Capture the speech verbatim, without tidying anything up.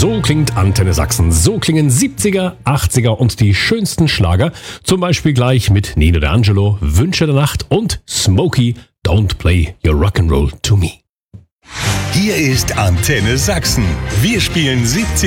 So klingt Antenne Sachsen. So klingen siebziger, achtziger und die schönsten Schlager. Zum Beispiel gleich mit Nino D'Angelo, Wünsche der Nacht und Smokey, Don't Play Your Rock'n'Roll to Me. Hier ist Antenne Sachsen. Wir spielen siebzig